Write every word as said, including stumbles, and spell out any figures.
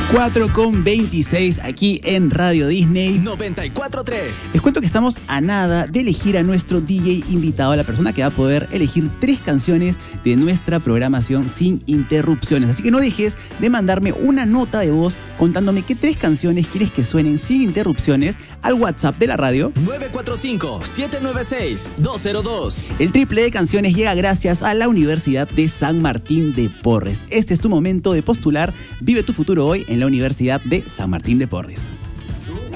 cuatro con veintiséis aquí en Radio Disney noventa y cuatro punto tres. Les cuento que estamos a nada de elegir a nuestro D J invitado, a la persona que va a poder elegir tres canciones de nuestra programación sin interrupciones. Así que no dejes de mandarme una nota de voz contándome qué tres canciones quieres que suenen sin interrupciones al WhatsApp de la radio nueve cuatro cinco, siete nueve seis, dos cero dos. El triple de canciones llega gracias a la Universidad de San Martín de Porres. Este es tu momento de postular. Vive tu futuro hoy en la Universidad de San Martín de Porres.